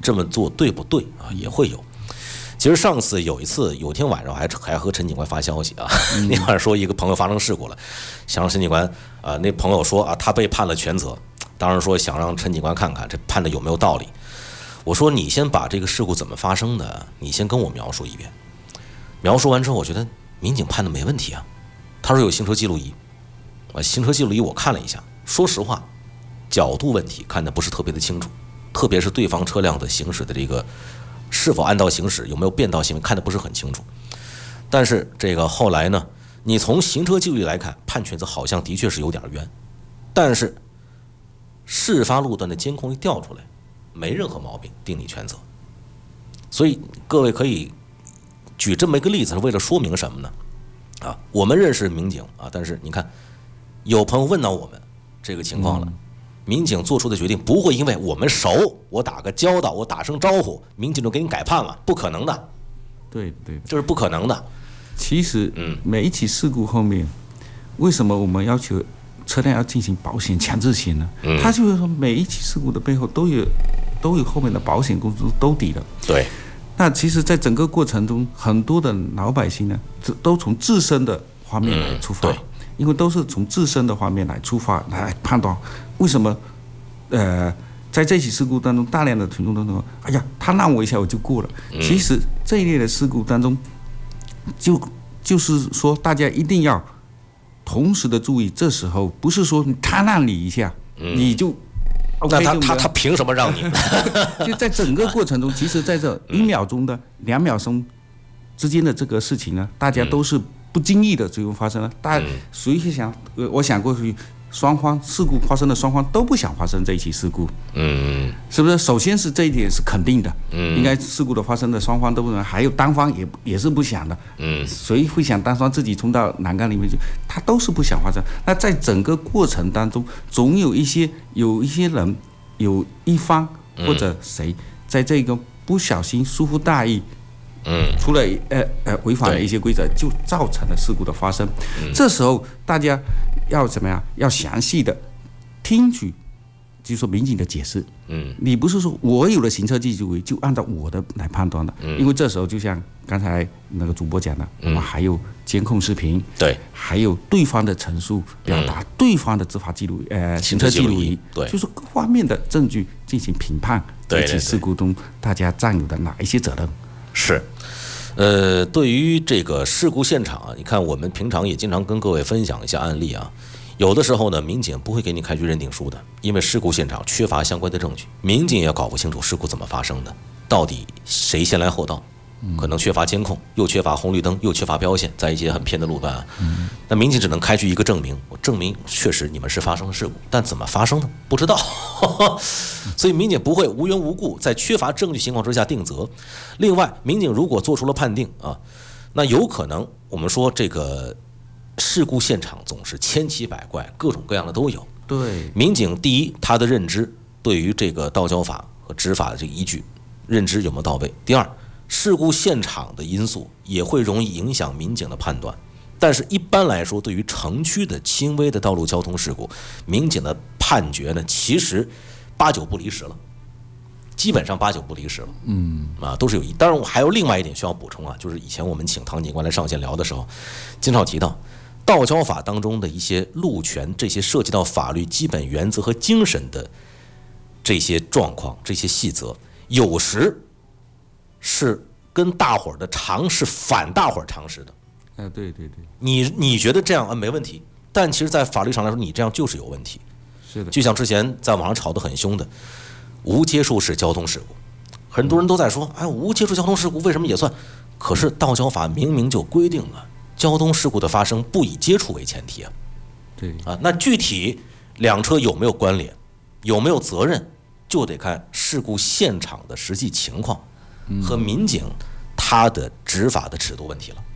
这么做对不对啊？也会有。其实上次有天晚上还和陈警官发消息啊，那晚上说一个朋友发生事故了，想让陈警官那朋友说他被判了全责，当然说想让陈警官看看这判的有没有道理。我说你先把这个事故怎么发生的，你先跟我描述一遍。描述完之后，我觉得民警判的没问题啊。他说有行车记录仪，行车记录仪我看了一下，说实话，角度问题看的不是特别的清楚，特别是对方车辆的行驶的这个是否按道行驶，有没有变道行为，看的不是很清楚。但是这个后来呢，你从行车记录仪来看，判全责好像的确是有点冤，但是事发路段的监控一调出来，没任何毛病，定你全责。所以各位可以举这么一个例子，是为了说明什么呢？我们认识民警但是你看，有朋友问到我们这个情况了，民警做出的决定不会因为我们熟，我打个交道，我打声招呼，民警就给你改判了，不可能的。 对， 这是不可能的。 其实，每一起事故后面，为什么我们要求车辆要进行保险强制险呢？他就是说，每一起事故的背后都有后面的保险公司兜底的。 对。 那其实，在整个过程中，很多的老百姓呢，都从自身的方面来出发，因为都是从自身的方面来出发来判断，为什么在这起事故当中，大量的群众都说，哎呀，他让我一下我就过了。其实这一类的事故当中，就是说，大家一定要同时的注意，这时候不是说他让你一下，你就。 那他凭什么让你？ 就在整个过程中，其实在这1秒钟的2秒钟之间的这个事情呢，大家都是不经意的就发生了。大家谁去想？我想过去，事故发生的双方都不想发生这一起事故，是不是？首先是这一点是肯定的，应该事故的发生的双方都不能，还有单方也是不想的，谁会想单方自己冲到栏杆里面去？他都是不想发生。那在整个过程当中，总有一些人，有一方或者谁在这个不小心疏忽大意，除了违反了一些规则，就造成了事故的发生。这时候大家要怎么样？要详细的听取，就是说民警的解释。你不是说我有了行车记录仪就按照我的来判断的，因为这时候就像刚才那个主播讲的，我们还有监控视频，对，还有对方的陈述，表达对方的执法记录，行车记录仪，对，就是各方面的证据进行评判这起事故中大家占有的哪一些责任。 是。对于这个事故现场你看我们平常也经常跟各位分享一下案例有的时候呢，民警不会给你开具认定书的，因为事故现场缺乏相关的证据，民警也搞不清楚事故怎么发生的，到底谁先来后到，可能缺乏监控，又缺乏红绿灯，又缺乏标线，在一些很偏的路段那民警只能开具一个证明，我证明确实你们是发生了事故，但怎么发生的不知道所以民警不会无缘无故在缺乏证据情况之下定责。另外，民警如果做出了判定那有可能我们说这个事故现场总是千奇百怪，各种各样的都有。 对， 民警第一，他的认知对于这个道交法和执法的这个依据认知有没有到位？第二，事故现场的因素也会容易影响民警的判断。但是一般来说，对于城区的轻微的道路交通事故，民警的判决呢，其实8、9不离十了，基本上8、9不离十了。都是有一。当然，我还有另外一点需要补充就是以前我们请唐警官来上线聊的时候，经常提到道交法当中的一些路权，这些涉及到法律基本原则和精神的这些状况、这些细则，有时是跟大伙儿的常识反大伙儿常识的。 对， 你觉得这样没问题，但其实在法律上来说，你这样就是有问题。 是的， 就像之前在网上吵得很凶的无接触式交通事故，很多人都在说，无接触交通事故为什么也算？可是道交法明明就规定了，交通事故的发生不以接触为前提对那具体两车有没有关联，有没有责任，就得看事故现场的实际情况和民警他的执法的尺度问题了。